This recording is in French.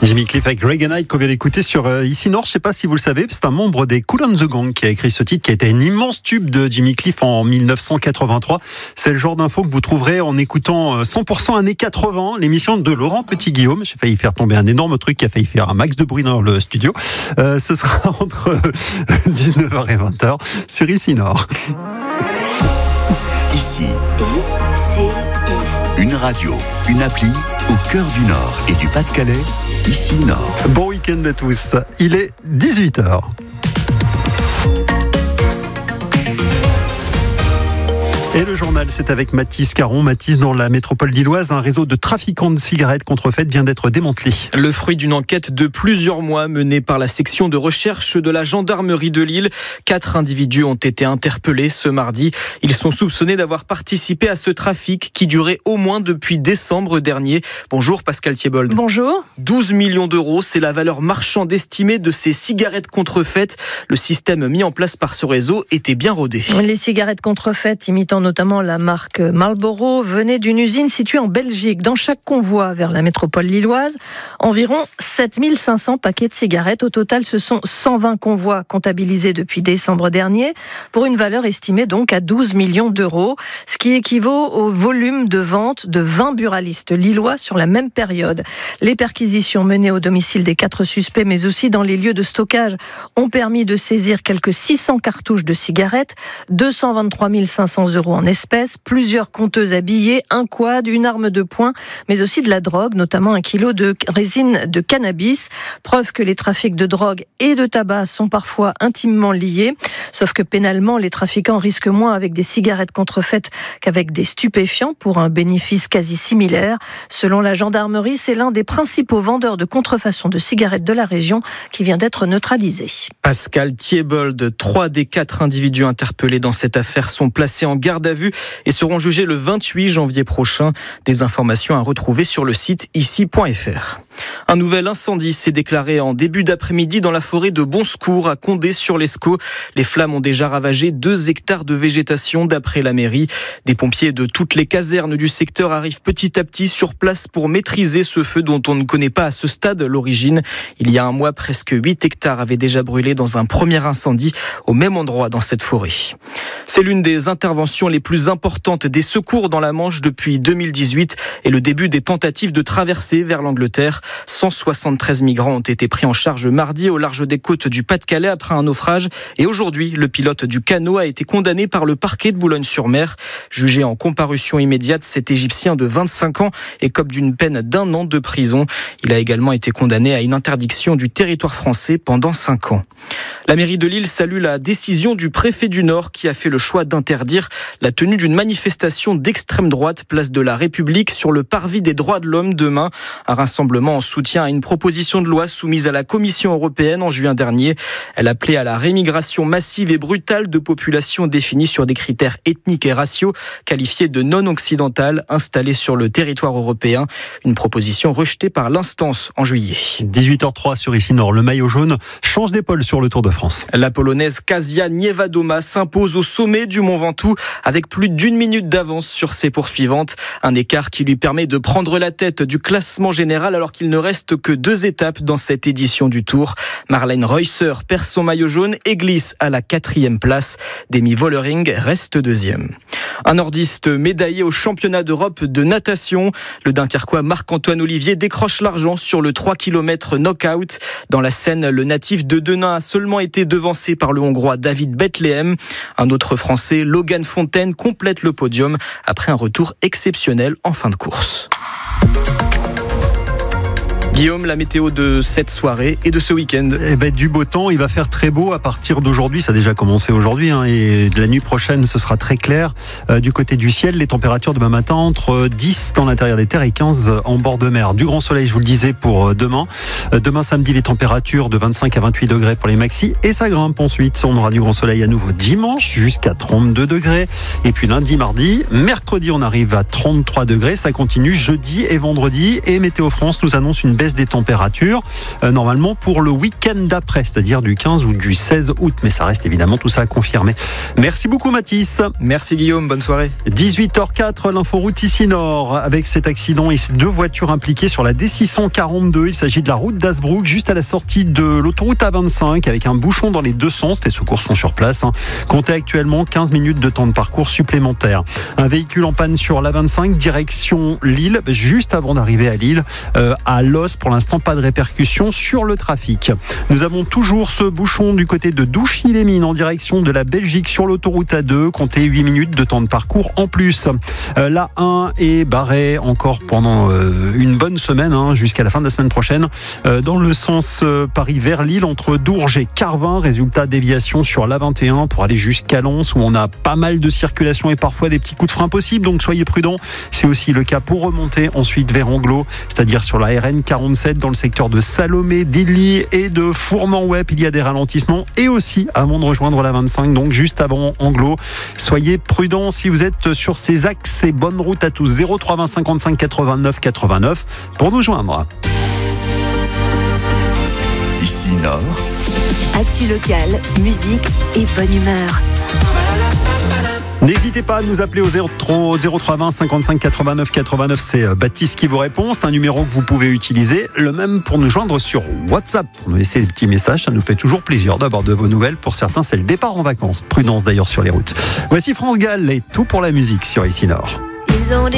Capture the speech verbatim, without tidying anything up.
Jimmy Cliff avec Reagan Knight qu'on vient d'écouter sur euh, Ici Nord. Je ne sais pas si vous le savez, c'est un membre des Kool and the Gang qui a écrit ce titre, qui a été un immense tube de Jimmy Cliff en mille neuf cent quatre-vingt-trois. C'est le genre d'info que vous trouverez en écoutant cent pour cent années quatre-vingts, l'émission de Laurent Petit-Guillaume. J'ai failli faire tomber un énorme truc qui a failli faire un max de bruit dans le studio. Euh, ce sera entre dix-neuf heures et vingt heures sur Ici Nord. Ici, une radio, une appli au cœur du Nord et du Pas-de-Calais. Ici Nord. Bon week-end à tous. Il est dix-huit heures. Et le journal, c'est avec Mathis Caron. Mathis, dans la métropole lilloise, un réseau de trafiquants de cigarettes contrefaites vient d'être démantelé. Le fruit d'une enquête de plusieurs mois menée par la section de recherche de la gendarmerie de Lille. Quatre individus ont été interpellés ce mardi. Ils sont soupçonnés d'avoir participé à ce trafic qui durait au moins depuis décembre dernier. Bonjour Pascal Thiebold. Bonjour. douze millions d'euros, c'est la valeur marchande estimée de ces cigarettes contrefaites. Le système mis en place par ce réseau était bien rodé. Les cigarettes contrefaites imitant notamment la marque Marlboro, venait d'une usine située en Belgique. Dans chaque convoi vers la métropole lilloise, environ sept mille cinq cents paquets de cigarettes. Au total, ce sont cent vingt convois comptabilisés depuis décembre dernier, pour une valeur estimée donc à douze millions d'euros, ce qui équivaut au volume de vente de vingt buralistes lillois sur la même période. Les perquisitions menées au domicile des quatre suspects, mais aussi dans les lieux de stockage, ont permis de saisir quelques six cents cartouches de cigarettes, deux cent vingt-trois mille cinq cents euros en espèces, plusieurs compteuses à billets, un quad, une arme de poing, mais aussi de la drogue, notamment un kilo de résine de cannabis. Preuve que les trafics de drogue et de tabac sont parfois intimement liés. Sauf que pénalement, les trafiquants risquent moins avec des cigarettes contrefaites qu'avec des stupéfiants pour un bénéfice quasi similaire. Selon la gendarmerie, c'est l'un des principaux vendeurs de contrefaçon de cigarettes de la région qui vient d'être neutralisé. Pascal Thiebold, trois des quatre individus interpellés dans cette affaire sont placés en garde à vue et seront jugés le vingt-huit janvier prochain. Des informations à retrouver sur le site ici point f r. Un nouvel incendie s'est déclaré en début d'après-midi dans la forêt de Bonsecours à Condé-sur-l'Escaut. Les flammes ont déjà ravagé deux hectares de végétation d'après la mairie. Des pompiers de toutes les casernes du secteur arrivent petit à petit sur place pour maîtriser ce feu dont on ne connaît pas à ce stade l'origine. Il y a un mois, presque huit hectares avaient déjà brûlé dans un premier incendie au même endroit dans cette forêt. C'est l'une des interventions les plus importantes des secours dans la Manche depuis deux mille dix-huit et le début des tentatives de traversée vers l'Angleterre. cent soixante-treize migrants ont été pris en charge mardi au large des côtes du Pas-de-Calais après un naufrage. Et aujourd'hui, le pilote du canot a été condamné par le parquet de Boulogne-sur-Mer. Jugé en comparution immédiate, cet Égyptien de vingt-cinq ans écope d'une peine d'un an de prison. Il a également été condamné à une interdiction du territoire français pendant cinq ans. La mairie de Lille salue la décision du préfet du Nord qui a fait le choix d'interdire la tenue d'une manifestation d'extrême droite place de la République sur le parvis des droits de l'homme demain. Un rassemblement en soutien à une proposition de loi soumise à la Commission européenne en juin dernier. Elle appelait à la rémigration massive et brutale de populations définies sur des critères ethniques et raciaux, qualifiées de non occidentales, installées sur le territoire européen. Une proposition rejetée par l'instance en juillet. dix-huit heures zéro trois sur Ici Nord. Le maillot jaune change d'épaule sur le Tour de France. La Polonaise Kasia Niewiadoma s'impose au sommet du Mont Ventoux avec plus d'une minute d'avance sur ses poursuivantes. Un écart qui lui permet de prendre la tête du classement général alors qu'il ne reste que deux étapes dans cette édition du Tour. Marlène Reusser perd son maillot jaune et glisse à la quatrième place. Demi Vollering reste deuxième. Un nordiste médaillé au championnat d'Europe de natation. Le Dunkerquois Marc-Antoine Olivier décroche l'argent sur le trois kilomètres knock-out. Dans la Seine, le natif de Denain a seulement été devancé par le Hongrois David Bethlehem. Un autre Français, Logan Fontaine, complète le podium après un retour exceptionnel en fin de course. Guillaume, la météo de cette soirée et de ce week-end. Eh ben, du beau temps, il va faire très beau à partir d'aujourd'hui. Ça a déjà commencé aujourd'hui, hein, et de la nuit prochaine, ce sera très clair. Euh, du côté du ciel, les températures demain matin entre dix dans l'intérieur des terres et quinze en bord de mer. Du grand soleil, je vous le disais, pour demain. Euh, demain samedi, les températures de vingt-cinq à vingt-huit degrés pour les maxis et ça grimpe ensuite. On aura du grand soleil à nouveau dimanche jusqu'à trente-deux degrés. Et puis lundi, mardi, mercredi, on arrive à trente-trois degrés. Ça continue jeudi et vendredi. Et Météo France nous annonce une baisse baisse des températures, euh, normalement pour le week-end d'après, c'est-à-dire du quinze ou du seize août. Mais ça reste évidemment tout ça à confirmer. Merci beaucoup Mathis. Merci Guillaume, bonne soirée. dix-huit heures quatre, l'inforoute ici Nord, avec cet accident et ces deux voitures impliquées sur la D six cent quarante-deux. Il s'agit de la route d'Hasbrook, juste à la sortie de l'autoroute A vingt-cinq, avec un bouchon dans les deux sens. Les secours sont sur place. Hein. Comptez actuellement quinze minutes de temps de parcours supplémentaire. Un véhicule en panne sur l'A vingt-cinq, direction Lille, juste avant d'arriver à Lille. Euh, à Los, pour l'instant, pas de répercussions sur le trafic. Nous avons toujours ce bouchon du côté de Douchy-les-Mines, en direction de la Belgique, sur l'autoroute A deux. Comptez huit minutes de temps de parcours en plus. Euh, l'A un est barré encore pendant euh, une bonne semaine, hein, jusqu'à la fin de la semaine prochaine, euh, dans le sens euh, Paris vers Lille, entre Dourges et Carvin. Résultat, déviation sur l'A vingt et un pour aller jusqu'à Lens, où on a pas mal de circulation et parfois des petits coups de frein possibles, donc soyez prudents. C'est aussi le cas pour remonter ensuite vers Anglo, c'est-à-dire sur la R N quarante-sept dans le secteur de Salomé, d'Illy et de Fournan-Wep. Il y a des ralentissements, et aussi avant de rejoindre la vingt-cinq, donc juste avant Anglo. Soyez prudents si vous êtes sur ces axes, et bonne route à tous. zéro trois vingt cinquante-cinq quatre-vingt-neuf quatre-vingt-neuf pour nous joindre. Ici Nord. Actu locale, musique et bonne humeur. N'hésitez pas à nous appeler au zéro trois vingt cinquante-cinq quatre-vingt-neuf quatre-vingt-neuf. C'est Baptiste qui vous répond. C'est un numéro que vous pouvez utiliser. Le même pour nous joindre sur WhatsApp. Pour nous laisser des petits messages. Ça nous fait toujours plaisir d'avoir de vos nouvelles. Pour certains, c'est le départ en vacances. Prudence d'ailleurs sur les routes. Voici France Gall et tout pour la musique sur Ici Nord. Ils ont des